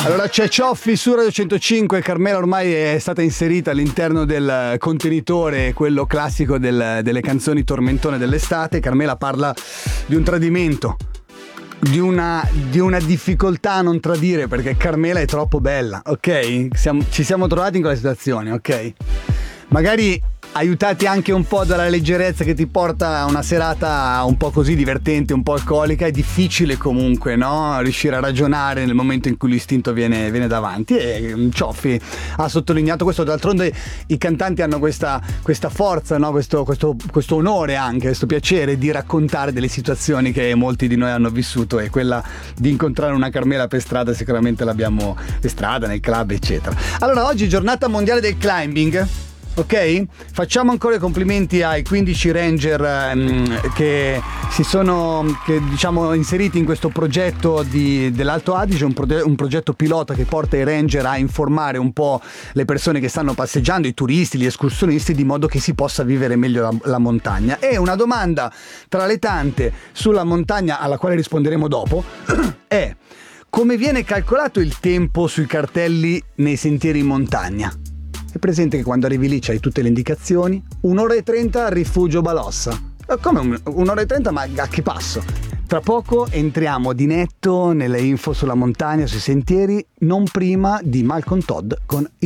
Allora c'è Cioffi su Radio 105, Carmela ormai è stata inserita all'interno del contenitore, quello classico delle canzoni tormentone dell'estate. Carmela parla di un tradimento, di una difficoltà a non tradire, perché Carmela è troppo bella, ok? Ci siamo trovati in quella situazione, ok? Magari aiutati anche un po' dalla leggerezza che ti porta a una serata un po' così divertente, un po' alcolica. È difficile comunque, no? Riuscire a ragionare nel momento in cui l'istinto viene davanti, e Cioffi ha sottolineato questo. D'altronde i cantanti hanno questa forza, no? Questo onore, anche questo piacere di raccontare delle situazioni che molti di noi hanno vissuto, e quella di incontrare una Carmela per strada sicuramente l'abbiamo per strada, nel club, eccetera. Allora, oggi è giornata mondiale del climbing. Ok? Facciamo ancora i complimenti ai 15 ranger che diciamo inseriti in questo progetto dell'Alto Adige, un progetto pilota che porta i ranger a informare un po' le persone che stanno passeggiando, i turisti, gli escursionisti, di modo che si possa vivere meglio la montagna. E una domanda tra le tante sulla montagna, alla quale risponderemo dopo, è: come viene calcolato il tempo sui cartelli nei sentieri in montagna? È presente che quando arrivi lì c'hai tutte le indicazioni? 1 ora e 30 al rifugio Balossa. Come 1 ora e 30? Ma a che passo? Tra poco entriamo di netto nelle info sulla montagna, sui sentieri, non prima di Malcolm Todd con